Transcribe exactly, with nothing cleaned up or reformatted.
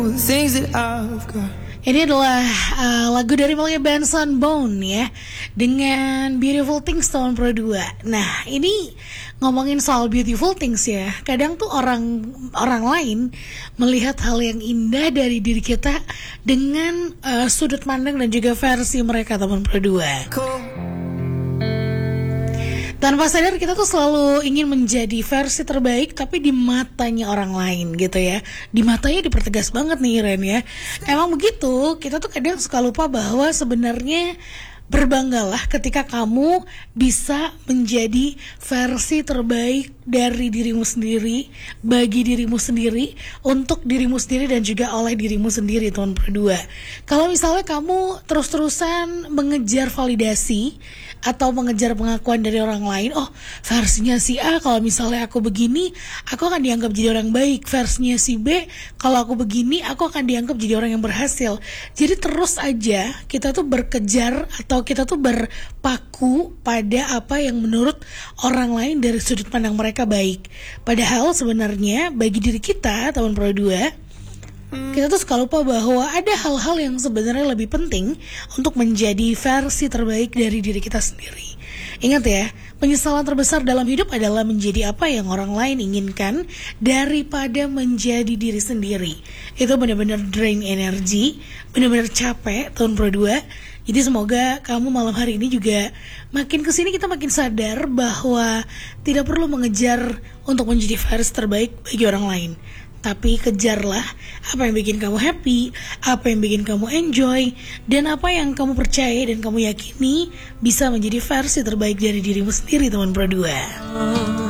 Things that I've got. Ini adalah uh, lagu dari Melly Benson Bone ya, dengan Beautiful Things tahun dua ribu dua. Nah ini ngomongin soal beautiful things ya. Kadang tuh orang orang lain melihat hal yang indah dari diri kita dengan uh, sudut pandang dan juga versi mereka tahun dua ribu dua. Tanpa sadar kita tuh selalu ingin menjadi versi terbaik, tapi di matanya orang lain gitu ya. Di matanya dipertegas banget nih Ren ya. Emang begitu, kita tuh kadang suka lupa bahwa sebenarnya berbanggalah ketika kamu bisa menjadi versi terbaik dari dirimu sendiri, bagi dirimu sendiri, untuk dirimu sendiri dan juga oleh dirimu sendiri tahun dua ribu dua. Kalau misalnya kamu terus-terusan mengejar validasi atau mengejar pengakuan dari orang lain, oh versinya si A kalau misalnya aku begini, aku akan dianggap jadi orang baik. Versinya si B, kalau aku begini, aku akan dianggap jadi orang yang berhasil. Jadi terus aja kita tuh berkejar atau kita tuh berpaku pada apa yang menurut orang lain dari sudut pandang mereka baik. Padahal sebenarnya bagi diri kita tahun dua ribu dua, kita tuh suka lupa bahwa ada hal-hal yang sebenarnya lebih penting untuk menjadi versi terbaik dari diri kita sendiri. Ingat ya, penyesalan terbesar dalam hidup adalah menjadi apa yang orang lain inginkan daripada menjadi diri sendiri. Itu benar-benar drain energi, benar-benar capek tahun dua ribu dua. Jadi semoga kamu malam hari ini juga makin kesini kita makin sadar bahwa tidak perlu mengejar untuk menjadi versi terbaik bagi orang lain. Tapi kejarlah apa yang bikin kamu happy, apa yang bikin kamu enjoy, dan apa yang kamu percaya dan kamu yakini bisa menjadi versi terbaik dari dirimu sendiri tahun dua ribu dua.